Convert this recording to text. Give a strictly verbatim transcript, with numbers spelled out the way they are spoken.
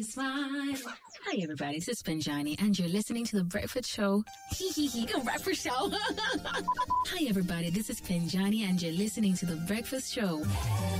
Smile. Hi, everybody. This is Pinjani, and you're listening to The Breakfast Show. Hee hee hee. The Breakfast Show. Hi, everybody. This is Pinjani, and you're listening to The Breakfast Show.